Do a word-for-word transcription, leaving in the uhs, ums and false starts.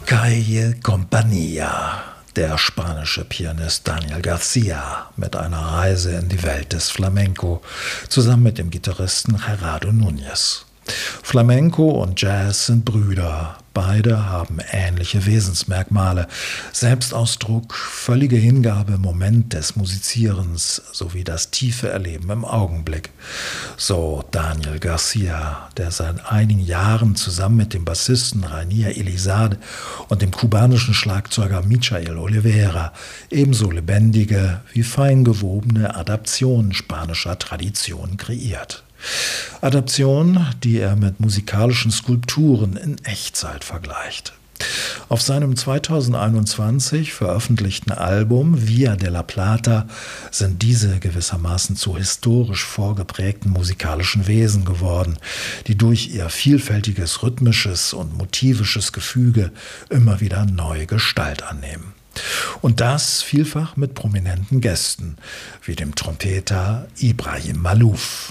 Calle Compañía, der spanische Pianist Daniel Garcia mit einer Reise in die Welt des Flamenco, zusammen mit dem Gitarristen Gerardo Núñez. Flamenco und Jazz sind Brüder. Beide haben ähnliche Wesensmerkmale: Selbstausdruck, völlige Hingabe im Moment des Musizierens sowie das tiefe Erleben im Augenblick. So Daniel Garcia, der seit einigen Jahren zusammen mit dem Bassisten Rainier Elizalde und dem kubanischen Schlagzeuger Michael Oliveira ebenso lebendige wie fein gewobene Adaptionen spanischer Traditionen kreiert. Adaption, die er mit musikalischen Skulpturen in Echtzeit vergleicht. Auf seinem zweitausendeinundzwanzig veröffentlichten Album Via de la Plata sind diese gewissermaßen zu historisch vorgeprägten musikalischen Wesen geworden, die durch ihr vielfältiges rhythmisches und motivisches Gefüge immer wieder neue Gestalt annehmen. Und das vielfach mit prominenten Gästen, wie dem Trompeter Ibrahim Malouf.